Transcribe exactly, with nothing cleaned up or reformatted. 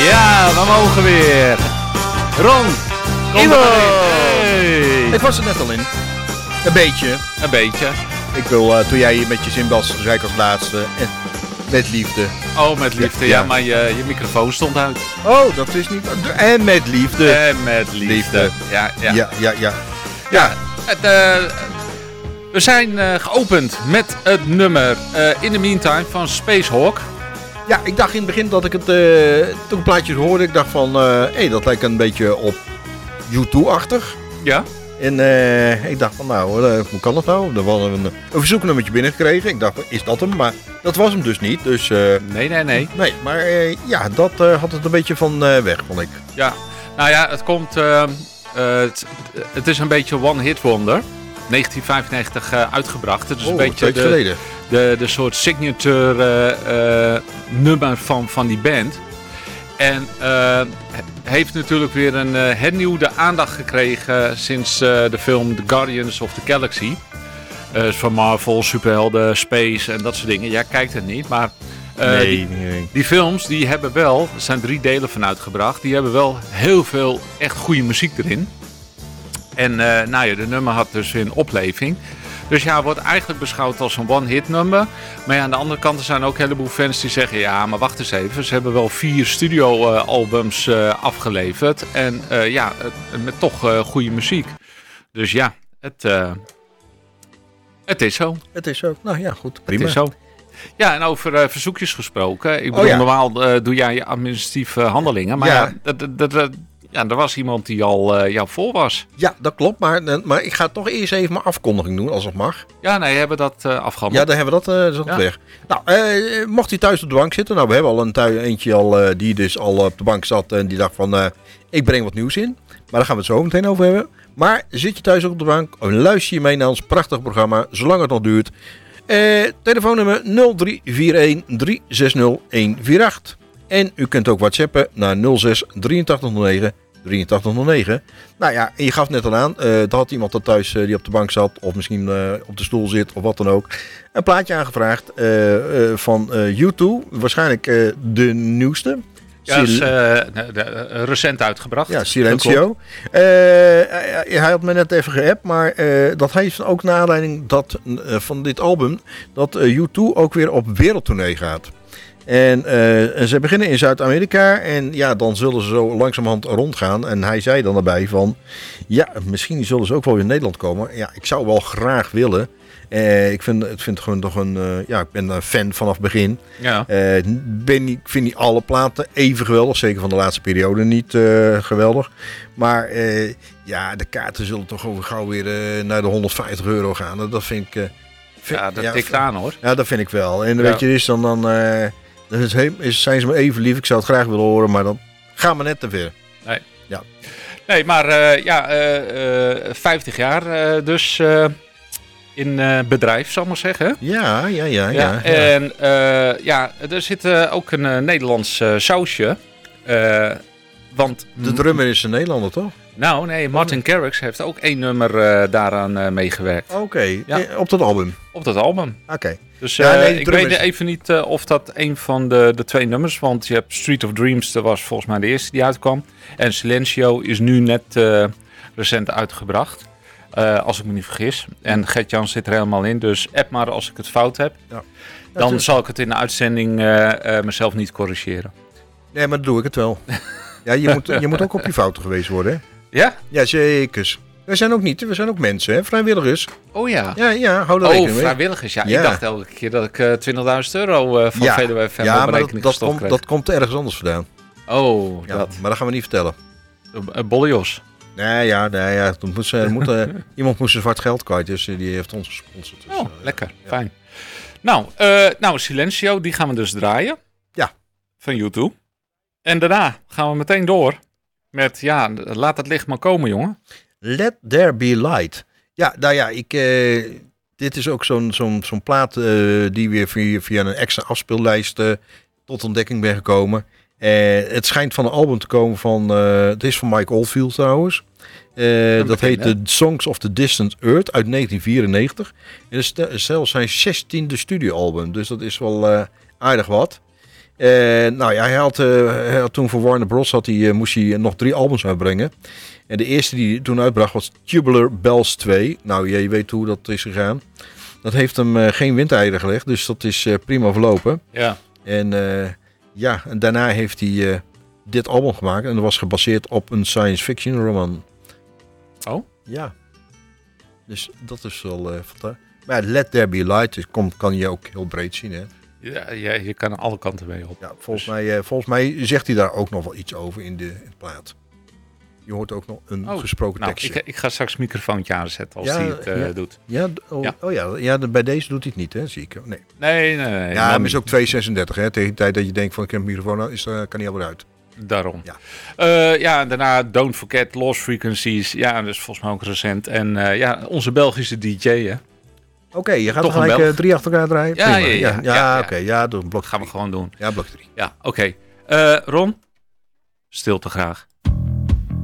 Ja, we mogen weer. Ron, kom Ivo. Hey. Ik was er net al in. Een beetje. Een beetje. Ik wil, uh, toen jij met je zinbas, toen zei ik als laatste. En met liefde. Oh, met liefde. Ja, Ja, ja ja. maar je, je microfoon stond uit. Oh, dat is niet... En met liefde. En met liefde. Liefde. Ja, ja. Ja, ja, ja. Ja, het, uh, we zijn uh, geopend met het nummer uh, In the Meantime van Spacehawk. Ja, ik dacht in het begin dat ik het... Uh, toen een plaatje hoorde, ik dacht van... Hé, uh, hey, dat lijkt een beetje op U twee-achtig. Ja. En uh, ik dacht van, nou, uh, hoe kan dat nou? Er was een, een verzoeknummertje binnengekregen. Ik dacht, is dat hem? Maar dat was hem dus niet. Dus, uh, Nee, nee, nee. nee, maar uh, ja, dat uh, had het een beetje van uh, weg, vond ik. Ja, nou ja, het komt... Uh, uh, het, het is een beetje one hit wonder. negentien vijfennegentig uh, uitgebracht. Het is Oh, een beetje tijd de, geleden. de, de soort signature uh, uh, nummer van, van die band. En uh, heeft natuurlijk weer een uh, hernieuwde aandacht gekregen sinds uh, de film The Guardians of the Galaxy. Uh, van Marvel, superhelden, space en dat soort dingen. Ja, kijkt het niet, maar uh, nee, die, nee, nee. die films die hebben wel, er zijn drie delen van uitgebracht, die hebben wel heel veel echt goede muziek erin. En uh, nou ja, de nummer had dus weer een opleving. Dus ja, wordt eigenlijk beschouwd als een one-hit nummer. Maar ja, aan de andere kant er zijn ook een heleboel fans die zeggen... ja, maar wacht eens even. Ze hebben wel vier studio-albums uh, afgeleverd. En uh, ja, uh, met toch uh, goede muziek. Dus ja, het, uh, het is zo. Het is zo. Nou ja, goed. Prima. Het is zo. Ja, en over uh, verzoekjes gesproken. Ik bedoel, oh, ja. normaal uh, doe jij je administratieve handelingen. Maar ja, ja dat... dat, dat Ja, er was iemand die al uh, jou voor was. Ja, dat klopt. Maar, maar ik ga toch eerst even mijn afkondiging doen, als het mag. Ja, nee, hebben we dat uh, afgehandeld. Ja, dan hebben we dat, uh, dat is ja. weg. Nou, uh, mocht hij thuis op de bank zitten. Nou, we hebben al een tui, eentje al, uh, die dus al op de bank zat. En die dacht van, uh, ik breng wat nieuws in. Maar daar gaan we het zo meteen over hebben. Maar zit je thuis ook op de bank. Luister je mee naar ons prachtig programma. Zolang het nog duurt. Uh, telefoonnummer nul drie vier een drie zes nul een vier acht. En u kunt ook whatsappen naar nul zes drieëntachtig nul negen drieëntachtig nul negen. Nou ja, en je gaf net al aan, uh, er had iemand dat thuis uh, die op de bank zat, of misschien uh, op de stoel zit, of wat dan ook. Een plaatje aangevraagd uh, uh, van uh, U twee, waarschijnlijk uh, de nieuwste. Ja, dat is uh, uh, recent uitgebracht. Ja, Silencio. Uh, hij, hij had me net even geappt, maar uh, dat heeft ook naar aanleiding dat, uh, van dit album, dat uh, U twee ook weer op wereldtournee gaat. En uh, ze beginnen in Zuid-Amerika en ja, dan zullen ze zo langzamerhand rondgaan. En hij zei dan daarbij van, ja, misschien zullen ze ook wel weer in Nederland komen. Ja, ik zou wel graag willen. Uh, ik vind, ik vind gewoon toch een, uh, ja, ik ben een fan vanaf het begin. Ja. Uh, ben, ik vind niet alle platen even geweldig, zeker van de laatste periode niet uh, geweldig. Maar uh, ja, de kaarten zullen toch over gauw weer uh, naar de honderdvijftig euro gaan. Dat vind ik... Uh, vind, ja, dat ja, tikt aan hoor. Ja, dat vind ik wel. En ja. weet je, is dan dan... Uh, Dan is heel, is, zijn ze me even lief. Ik zou het graag willen horen, maar dan gaan we net te ver. Nee, ja. nee maar uh, ja, uh, uh, vijftig jaar uh, dus uh, in uh, bedrijf, zal ik maar zeggen. Ja, ja, ja. ja, ja, ja. En uh, ja, er zit uh, ook een uh, Nederlands uh, sausje. Uh, want de drummer is een Nederlander, toch? Nou, nee, Martin Garrix heeft ook één nummer uh, daaraan uh, meegewerkt. Oké, okay. ja. Op dat album? Op dat album. Oké. Okay. Dus uh, ja, nee, ik weet is... even niet uh, of dat een van de, de twee nummers, want je hebt Street of Dreams, dat was volgens mij de eerste die uitkwam. En Silencio is nu net uh, recent uitgebracht, uh, als ik me niet vergis. En Gert-Jan zit er helemaal in, dus app maar als ik het fout heb. Ja. Dan is... zal ik het in de uitzending uh, uh, mezelf niet corrigeren. Nee, maar dan doe ik het wel. Ja, je moet, je moet ook op je fouten geweest worden, hè? Ja? Ja, zeker. We zijn ook niet, we zijn ook mensen, hè? Vrijwilligers. Oh ja. Ja, ja, hou er oh, rekening mee. Vrijwilligers, ja. ja. Ik dacht elke keer dat ik uh, twintigduizend euro uh, van ja. Veluwe F M ja, op mijn rekening dat, gestopt dat, kreeg. dat komt ergens anders vandaan. Oh, ja, dat. Maar dat gaan we niet vertellen. Uh, Bollios. Nee, ja, nee, ja. Moet ze, moet, uh, iemand moest zijn zwart geld kwijt, dus die heeft ons gesponsord. Dus, oh, uh, lekker. Ja. Fijn. Nou, uh, nou, Silencio, die gaan we dus draaien. Ja. Van U twee. En daarna gaan we meteen door met, ja, laat het licht maar komen, jongen. Let There Be Light. Ja, nou ja, ik, uh, dit is ook zo'n, zo'n, zo'n plaat uh, die weer via, via een extra afspeellijst uh, tot ontdekking ben gekomen. Uh, het schijnt van een album te komen van, uh, het is van Mike Oldfield trouwens. Uh, dat, dat heet The Songs of the Distant Earth uit negentien vierennegentig. En dat is zelfs zijn zestiende studioalbum, dus dat is wel uh, aardig wat. Uh, nou ja, hij had, uh, hij had toen voor Warner Bros. Had hij, uh, moest hij nog drie albums uitbrengen. En de eerste die hij toen uitbracht was Tubular Bells twee. Nou, ja, je weet hoe dat is gegaan. Dat heeft hem uh, geen windeieren gelegd, dus dat is uh, prima verlopen. Ja. En uh, ja, en daarna heeft hij uh, dit album gemaakt. En dat was gebaseerd op een science fiction roman. Oh? Ja. Dus dat is wel uh, fantastisch. Maar Let There Be Light dus komt, kan je ook heel breed zien, hè? Ja, ja, je kan er alle kanten mee op. Ja, volgens, dus. mij, uh, volgens mij zegt hij daar ook nog wel iets over in de, in de plaat. Je hoort ook nog een oh, gesproken nou, tekstje. Ik, ik ga straks een microfoontje aanzetten als ja, hij het uh, ja, doet. Ja, oh ja. oh ja, ja, bij deze doet hij het niet, hè? Zie ik. Nee, nee, nee. nee ja, maar is ook twee zesendertig, hè? Tegen de tijd dat je denkt van ik heb een microfoon, is, uh, kan hij alweer uit. Daarom. Ja. Uh, ja, en daarna Don't Forget Lost Frequencies. Ja, dat is volgens mij ook recent. En uh, ja, onze Belgische D J, hè. Oké, okay, je gaat toch gelijk uh, drie achter elkaar draaien? Ja, ja, ja. Ja, ja, ja, ja, oké. Okay, ja, doe blok gaan we gewoon doen. Ja, blok drie. Ja, oké. Okay. Uh, Ron? Stilte graag.